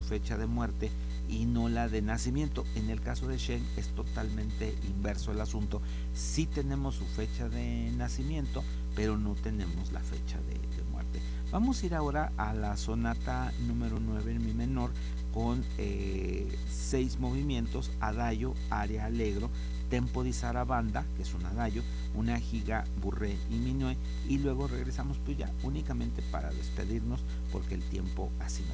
fecha de muerte y no la de nacimiento. En el caso de Shen es totalmente inverso el asunto. Sí tenemos su fecha de nacimiento, pero no tenemos la fecha de muerte. Vamos a ir ahora a la sonata número 9 en mi menor con 6 movimientos: adagio, aria, allegro, tempo di sarabanda, que es un adagio, una giga, burré y minué, y luego regresamos pues ya únicamente para despedirnos porque el tiempo así nos